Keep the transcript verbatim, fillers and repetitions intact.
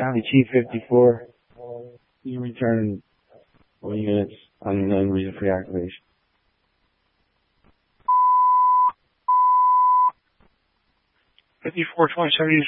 County Chief fifty-four. You return four units on your known reason for reactivation. fifty-four twenty-seven